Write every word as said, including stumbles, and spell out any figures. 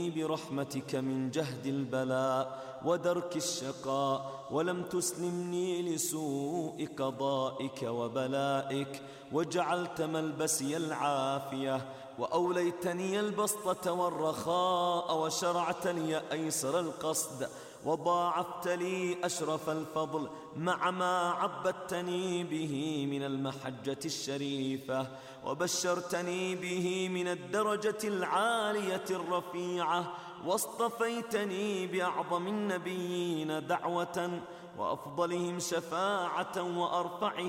برحمتك من جهد البلاء ودرك الشقاء، ولم تسلمني لسوء قضائك وبلائك، وجعلت ملبسي العافية، وأوليتني البسطة والرخاء، وشرعت لي أيسر القصد، وضاعفت لي أشرف الفضل مع ما عبدتني به من المحجة الشريفة، وبشرتني به من الدرجة العالية الرفيعة، واصطفيتني بأعظم النبيين دعوة وأفضلهم شفاعة وأرفعهم